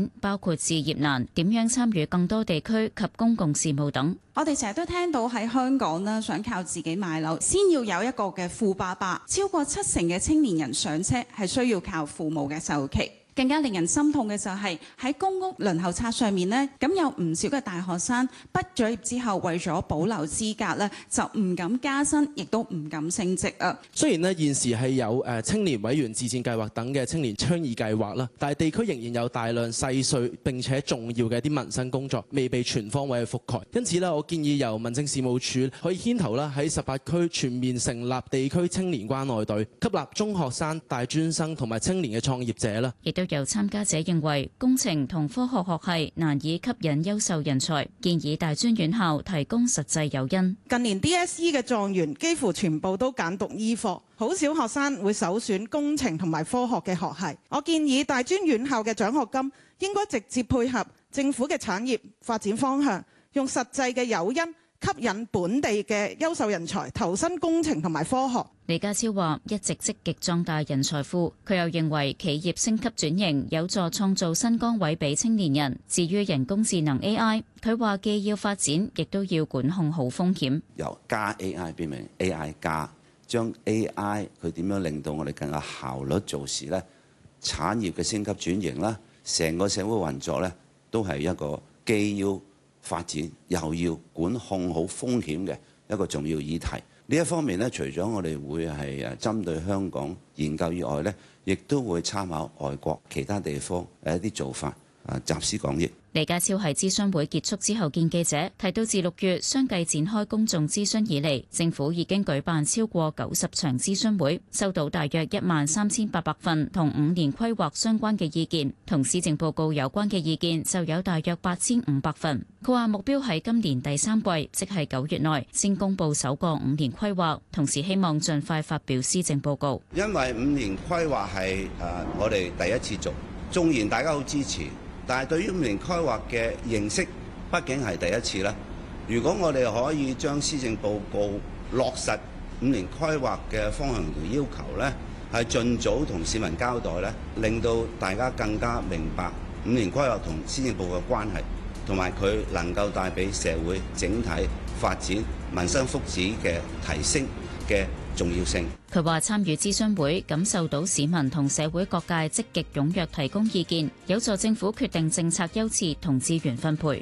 展，包括置業難、點樣參與更多地區及公共事務等。 我哋成日都聽到喺香港呢，想靠自己買樓，先要有一個嘅富爸爸。超過70%嘅青年人上車係需要靠父母嘅首期。更加令人心痛嘅就係喺公屋輪候冊上面呢，咁有唔少嘅大學生畢咗業之後，為咗保留資格呢，就唔敢加薪，亦都唔敢升職啊。 雖然呢現時係有青年委員自薦計劃等嘅青年倡議計劃啦，但係地區仍然有大量細碎並且重要嘅一啲民生工作未被全方位去覆蓋。因此呢，我建議由民政事務處可以牽頭啦，喺18區全面成立地區青年關愛隊，吸納中學生、大專生同埋青年嘅創業者啦。 亦都有參加者認為工程同科學學系難以吸引優秀人才，建議大專院校提供實際誘因。 近年 DSE 嘅狀元幾乎全部都揀讀醫科，好少學生會首選工程同埋科學嘅學系。我建議大專院校嘅獎學金應該直接配合政府嘅產業發展方向，用實際嘅誘因吸引本地嘅優秀人才投身工程同埋科學。 李家超話一直積極壯大人才庫，佢又認為企業升級轉型有助創造新崗位俾青年人。至於人工智能 AI， 佢話既要發展，亦都要管控好風險。 由加 AI 變成 AI 加，將 AI 佢點樣令到我哋更加效率做事呢？產業嘅升級轉型啦，成個社會運作呢，都係一個既要發展又要管控好風險嘅一個重要議題。呢一方面呢，除咗我哋會係針對香港研究以外呢，亦都會參考外國其他地方一啲做法，集思廣益。 李家超喺諮詢會結束之後見記者，提到自6月相繼展開公眾諮詢以嚟，政府已經舉辦超過90場諮詢會，收到大約13800份同5年規劃相關嘅意見，同施政報告有關嘅意見就有大約8500份。佢話目標喺今年第3季，即係9月內先公佈首個5年規劃，同時希望盡快發表施政報告。 因為5年規劃係我哋第一次做，縱然大家好支持。但係對於5年規劃嘅認識，畢竟係第一次啦。如果我哋可以將施政報告落實5年規劃嘅方向同要求呢，係盡早同市民交代呢，令到大家更加明白5年規劃同施政報告嘅關係，同埋佢能夠帶俾社會整體發展、民生福祉嘅提升嘅重要性。 佢話參與諮詢會，感受到市民同社會各界積極踴躍提供意見，有助政府決定政策優次同資源分配。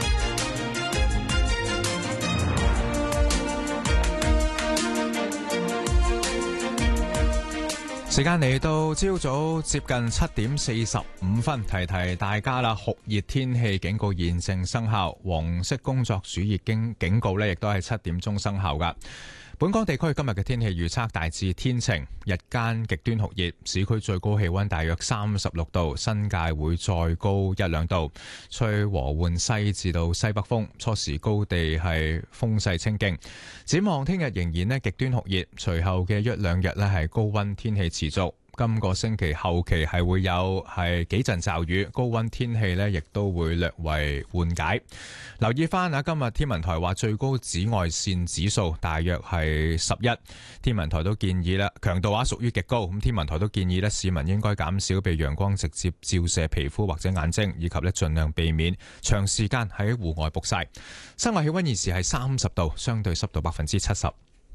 時間嚟到朝早接近7點45分，提提大家啦，酷熱天氣警告現正生效，黃色工作暑熱警告呢亦都係7點鐘生效噶。本港地區今日嘅天氣預測大致天晴，日間極端酷熱，市區最高氣溫大約36度，新界會再高1-2度，吹和緩西至到西北風，初時高地係風勢清勁。展望聽日仍然極端酷熱，隨後嘅1-2日係高溫天氣持續。今個星期後期係會有幾陣驟雨，高溫天氣亦都會略為緩解。留意翻今日天文台話最高紫外線指數大約係11，天文台都建議強度屬於極高，咁天文台都建議市民應該減少被陽光直接照射皮膚或者眼睛，以及盡量避免長時間喺戶外曝曬。室外氣溫現時係30度，相對濕度70%。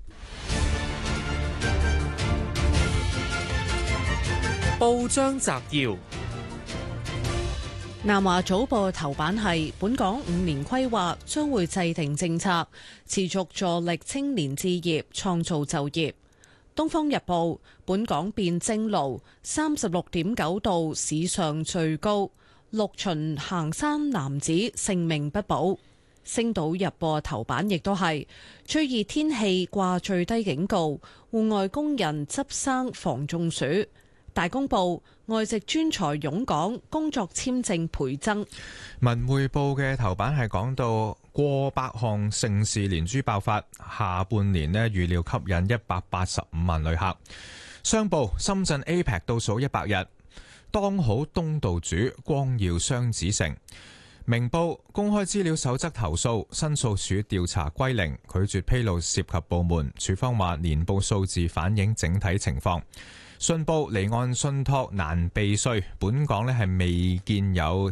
報章摘要：南華早報頭版係本港5年規劃將會制定政策，持續助力青年置業，創造就業。東方日報：本港變蒸爐，36.9度史上最高，6旬行山男子性命不保。星島日報頭版亦都係最熱天氣掛最低警告，戶外工人執生防中暑。大公報：外籍專才湧港，工作簽證倍增。 文匯報嘅頭版係講到過百項盛事連珠爆發，下半年預料吸引185萬旅客。商報：深圳 APEC 倒數100日，當好東道主，光耀雙子城。明報：公開資料守則投訴，申訴署調查歸零，拒絕披露涉及部門，署方話年報數字反映整體情況。信報：離岸信託難避稅，本港係未見有